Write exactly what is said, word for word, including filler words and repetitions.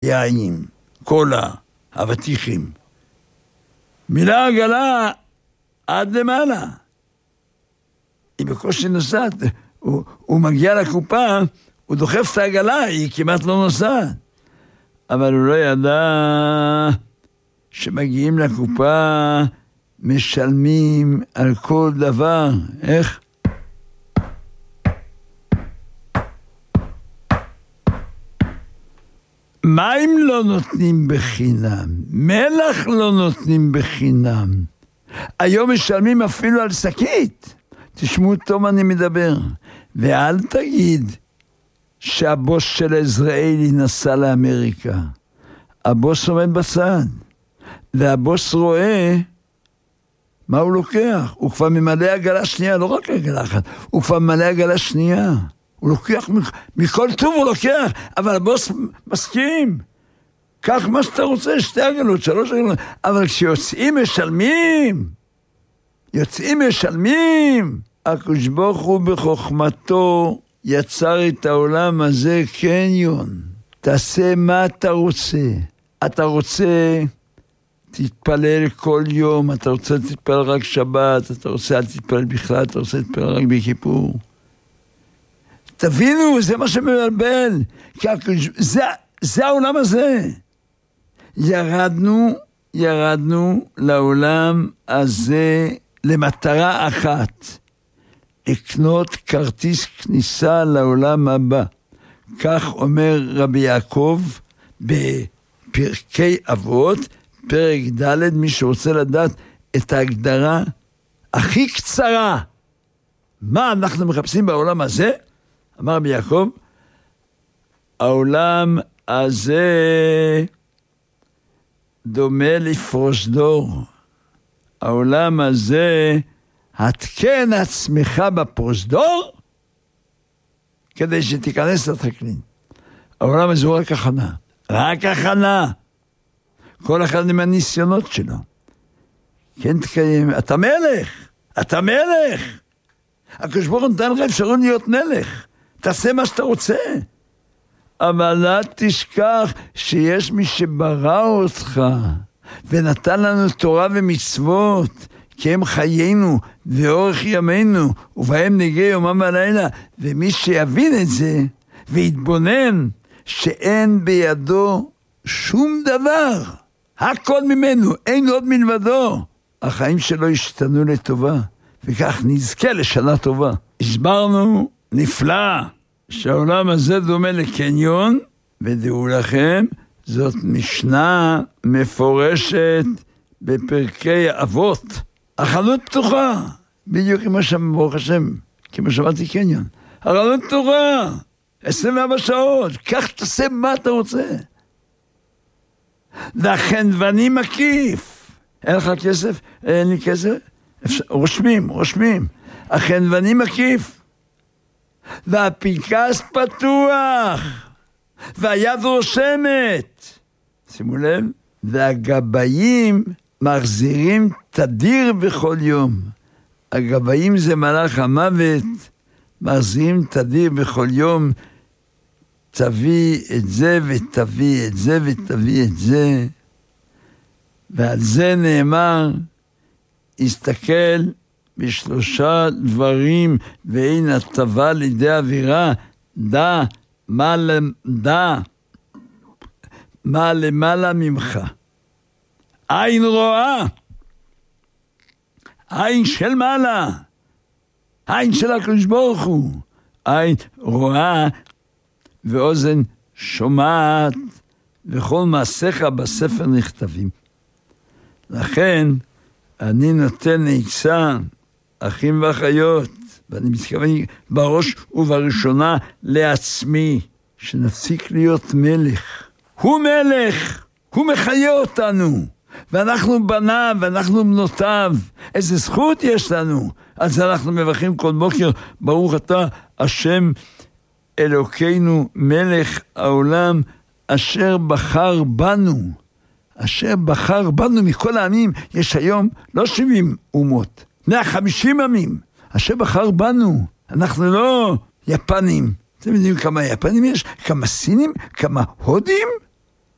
יין, קולה, אבטיחים. מילה עגלה עד למעלה. היא בקושי נוסעת, הוא, הוא מגיע לקופה, הוא דוחף את העגלה, היא כמעט לא נוסעת. אבל הוא לא ידע שמגיעים לקופה, משלמים על כל דבר. איך? מים לא נותנים בחינם, מלח לא נותנים בחינם. היום משלמים אפילו על שקית. תשמעו טוב אני מדבר. ואל תגיד שהבוס של עזראלי נסע לאמריקה. הבוס עומד בצד. והבוס רואה מה הוא לוקח. הוא כבר ממלא עגלה שנייה, לא רק עגלה אחת. הוא כבר ממלא עגלה שנייה. הוא לוקח, מכל טוב הוא לוקח, אבל הבוס מסכים. קח מה שאתה רוצה, שתי עגלות, שלוש עגלות. אבל כשיוצאים משלמים, יוצאים משלמים. הקדוש ברוך הוא בחוכמתו יצר את העולם הזה קניון. תעשה מה אתה רוצה. אתה רוצה, תתפלל כל יום. אתה רוצה, תתפלל רק שבת. אתה רוצה, אל תתפלל בכלל. אתה רוצה, תתפלל רק בכיפור. תבינו, זה מה שמבלבל. זה, זה העולם הזה. ירדנו, ירדנו לעולם הזה למטרה אחת. לקנות כרטיס כניסה לעולם הבא. כך אומר רבי יעקב בפרקי אבות, פרק ד', מי שרוצה לדעת את ההגדרה הכי קצרה. מה אנחנו מחפשים בעולם הזה? אמר רבי יעקב, העולם הזה דומה לפרוזדור. העולם הזה, התקן עצמך בפרוזדור, כדי שתיכנס לתקלין. העולם הזה הוא רק הכנה. רק הכנה. כל אחד עם הניסיונות שלו. כן תקיים, אתה מלך. אתה מלך. הקדוש ברוך הוא נתן לך אפשרות להיות מלך. תעשה מה שאתה רוצה. אבל אל תשכח שיש מי שברא אותך, ונתן לנו תורה ומצוות, כי הם חיינו ואורך ימינו, ובהם נגיע יומם ולילה. ומי שיבין את זה, ויתבונן שאין בידו שום דבר, הכל ממנו, אין עוד מלבדו, החיים שלו ישתנו לטובה, וכך נזכה לשנה טובה. הסברנו נפלא שהעולם הזה דומה לקניון, ודעו לכם, זאת משנה מפורשת בפרקי אבות. החנות פתוחה, בדיוק כמו שם, ברוך השם, כמו שאמרתי קניון. החנות פתוחה, עשרים וארבע שעות, כך תעשה מה אתה רוצה. והחנווני מקיף. אין לך כסף? אין לי כסף? רושמים, רושמים. החנווני מקיף. והפנקס פתוח. והיד רושמת. שימו לב. והגבאים מחזירים תדיר בכל יום. הגבאים זה מלאך המוות. מחזירים תדיר בכל יום. תביא את זה ותביא את זה ותביא את זה. ועל זה נאמר, הסתכל בשלושה דברים, ואין הטבה לידי אווירה, דע מה, דע מה למעלה ממך. עין רואה, עין של מעלה, עין של הקדוש ברוך הוא, עין רואה, ואוזן שומעת, וכל מעשיך בספר נכתבים. לכן אני נותן עצה, אחים ואחיות, ואני מתכוון בראש ובראשונה לעצמי, שנפסיק להיות מלך. הוא מלך, הוא מחיה אותנו, ואנחנו בניו, ואנחנו בנותיו. איזה זכות יש לנו. אז אנחנו מברכים כל בוקר, ברוך אתה השם אלוקינו מלך העולם, אשר בחר בנו. אשר בחר בנו מכל העמים. יש היום לא שבעים אומות, מאה וחמישים עמים. אשר בחר בנו. אנחנו לא יפנים. אתם יודעים כמה יפנים יש? כמה סינים? כמה הודים?